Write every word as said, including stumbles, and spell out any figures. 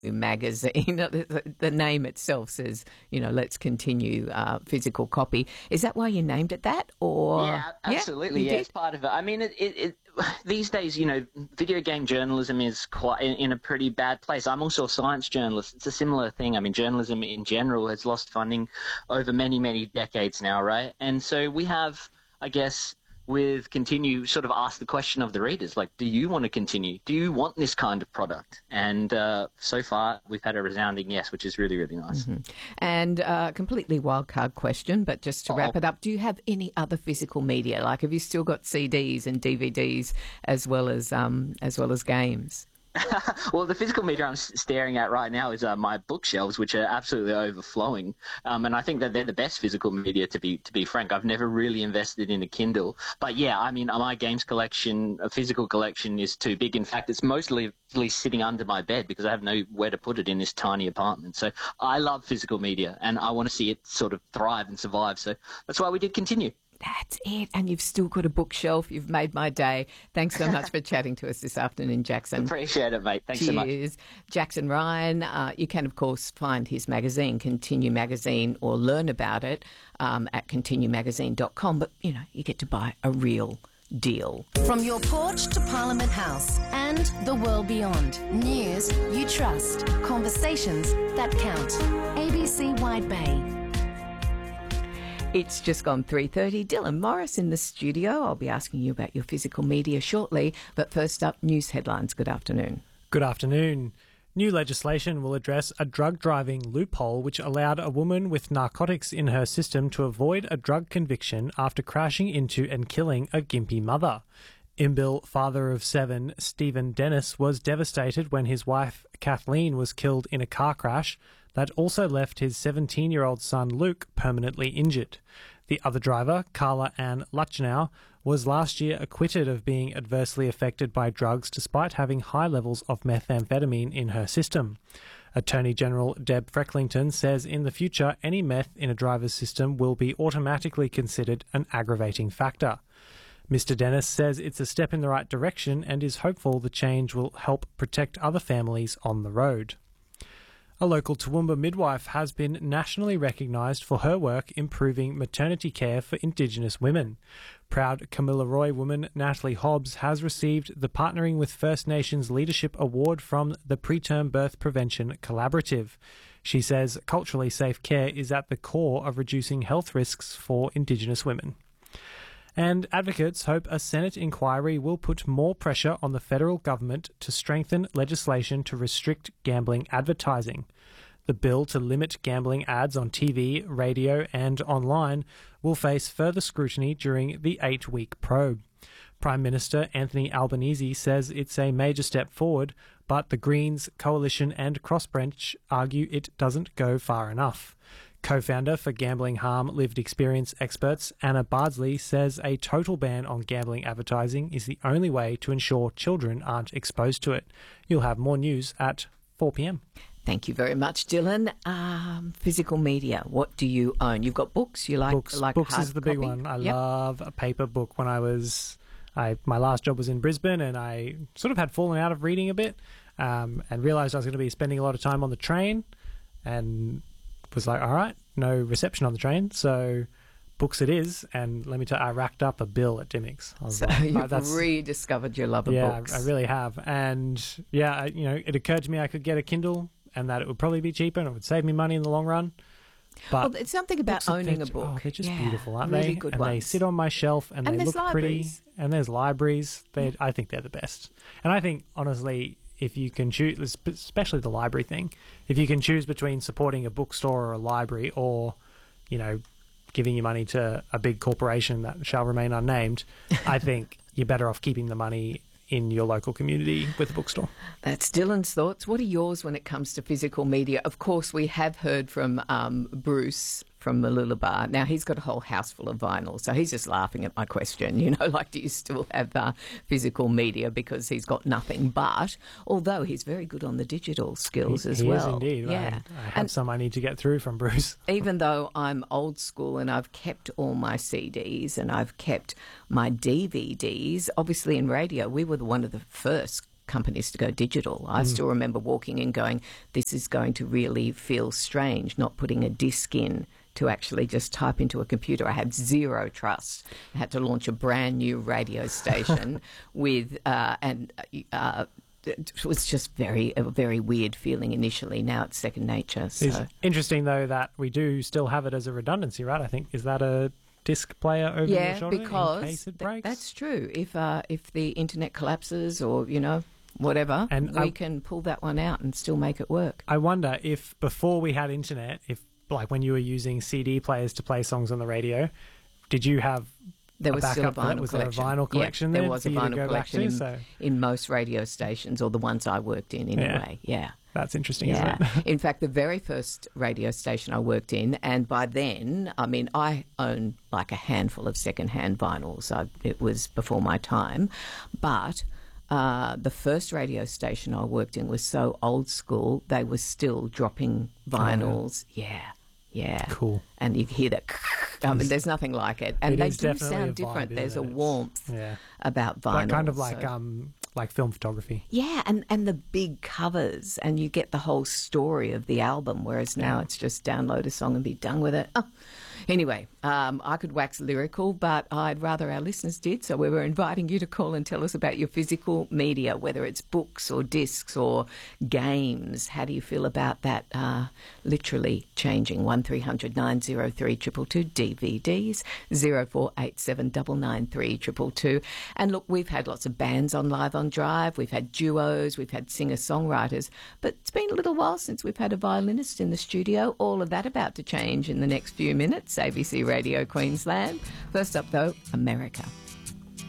magazine. The, the name itself says, you know, let's continue uh, physical copy. Is that why you named it that? Or yeah, absolutely. Yeah, yeah, it's part of it. I mean, it, it, it these days, you know, video game journalism is quite in, in a pretty bad place. I'm also a science journalist. It's a similar thing. I mean, journalism in general has lost funding over many, many decades now, right? And so we have, I guess, with continue sort of ask the question of the readers, like, do you want to continue? Do you want this kind of product? And uh, so far, we've had a resounding yes, which is really, really nice. Mm-hmm. And uh, completely wild card question, but just to wrap Oh. it up, do you have any other physical media? Like, have you still got C Ds and D V Ds as well as um, as well as games? Well, the physical media I'm s- staring at right now is uh, my bookshelves, which are absolutely overflowing, um, and I think that they're the best physical media. To be to be frank, I've never really invested in a Kindle, but yeah, I mean, my games collection, a physical collection, is too big. In fact, it's mostly sitting under my bed because I have nowhere to put it in this tiny apartment. So I love physical media, and I want to see it sort of thrive and survive. So that's why we did continue. That's it. And you've still got a bookshelf. You've made my day. Thanks so much for chatting to us this afternoon, Jackson. Appreciate it, mate. Thanks Cheers. so much. Jackson Ryan, uh, you can, of course, find his magazine, Continue Magazine, or learn about it um, at continue magazine dot com. But, you know, you get to buy a real deal. From your porch to Parliament House and the world beyond. News you trust. Conversations that count. A B C Wide Bay. It's just gone three thirty. Dylan Morris in the studio. I'll be asking you about your physical media shortly. But first up, news headlines. Good afternoon. Good afternoon. New legislation will address a drug driving loophole which allowed a woman with narcotics in her system to avoid a drug conviction after crashing into and killing a Gympie mother. Imbil father of seven, Stephen Dennis, was devastated when his wife Kathleen was killed in a car crash that also left his seventeen-year-old son Luke permanently injured. The other driver, Carla Ann Luchnow, was last year acquitted of being adversely affected by drugs despite having high levels of methamphetamine in her system. Attorney General Deb Frecklington says in the future any meth in a driver's system will be automatically considered an aggravating factor. Mister Dennis says it's a step in the right direction and is hopeful the change will help protect other families on the road. A local Toowoomba midwife has been nationally recognised for her work improving maternity care for Indigenous women. Proud Kamilaroi woman Natalie Hobbs has received the Partnering with First Nations Leadership Award from the Preterm Birth Prevention Collaborative. She says culturally safe care is at the core of reducing health risks for Indigenous women. And advocates hope a Senate inquiry will put more pressure on the federal government to strengthen legislation to restrict gambling advertising. The bill to limit gambling ads on T V, radio and online will face further scrutiny during the eight-week probe. Prime Minister Anthony Albanese says it's a major step forward, but the Greens, Coalition and Crossbench argue it doesn't go far enough. Co-founder for Gambling Harm Lived Experience Experts, Anna Bardsley, says a total ban on gambling advertising is the only way to ensure children aren't exposed to it. You'll have more news at four p.m. Thank you very much, Dylan. Um, physical media, what do you own? You've got books. You like Books, like books hard is the big copy? one. I Yep. love a paper book. When I was, I my last job was in Brisbane, and I sort of had fallen out of reading a bit, um, and realised I was going to be spending a lot of time on the train, and was like, all right, no reception on the train, so books it is. And let me tell you, I racked up a bill at Dymocks. I was So like, you've that's, rediscovered your love of yeah, books. I really have. And yeah, I, you know, it occurred to me I could get a Kindle and that it would probably be cheaper and it would save me money in the long run. But well, it's something about books are- owning they're a ju- book. Oh, they're just Yeah, beautiful, aren't really they? good and ones. they sit on my shelf and, And they there's look libraries. pretty. And there's libraries. They, I think they're the best. And I think, honestly, if you can choose, especially the library thing, if you can choose between supporting a bookstore or a library or, you know, giving your money to a big corporation that shall remain unnamed, I think you're better off keeping the money in your local community with a bookstore. That's Dylan's thoughts. What are yours when it comes to physical media? Of course, we have heard from um, Bruce from Mooloolaba. Now, he's got a whole house full of vinyl, so he's just laughing at my question, you know, like, do you still have uh, physical media, because he's got nothing but, although he's very good on the digital skills he, as he well. Is indeed. Yeah. I, I have and some I need to get through from Bruce. even though I'm old school and I've kept all my C Ds and I've kept my D V Ds, obviously in radio, we were the one of the first companies to go digital. I mm. still remember walking in going, this is going to really feel strange, not putting a disc in to actually just type into a computer. I had zero trust. I had to launch a brand new radio station with, uh, and uh, it was just very a very weird feeling initially. Now it's second nature. So. It's interesting, though, that we do still have it as a redundancy, right? I think, is that a disc player over yeah, your shoulder because in case it breaks? Th- that's true. If, uh, if the internet collapses or, you know, whatever, and we I, can pull that one out and still make it work. I wonder if before we had internet, if like when you were using C D players to play songs on the radio, did you have there a was still a backup? vinyl Was collection. there a vinyl collection yeah, there? There was for a you to vinyl go collection back to, in, so. in most radio stations, or the ones I worked in anyway. Yeah. yeah. That's interesting, yeah. isn't it? In fact, the very first radio station I worked in, and by then, I mean, I own like a handful of secondhand vinyls. I, it was before my time. But uh, the first radio station I worked in was so old school, they were still dropping vinyls. Oh, yeah. yeah. Yeah. Cool. And you hear that. I mean, there's nothing like it. And it they is do definitely sound a vibe, different. There's a it? warmth yeah. about vinyl. Like, kind of like so. um like film photography. Yeah, and, and the big covers, and you get the whole story of the album, whereas now yeah. it's just download a song and be done with it. Oh. Anyway, um, I could wax lyrical, but I'd rather our listeners did, so we were inviting you to call and tell us about your physical media, whether it's books or discs or games. How do you feel about that uh, literally changing? one three hundred nine oh three two two two, D V Ds, zero four eight seven nine nine three two two two. And look, we've had lots of bands on Live on Drive, we've had duos, we've had singer-songwriters, but it's been a little while since we've had a violinist in the studio. All of that about to change in the next few minutes. A B C Radio Queensland. First up, though, America.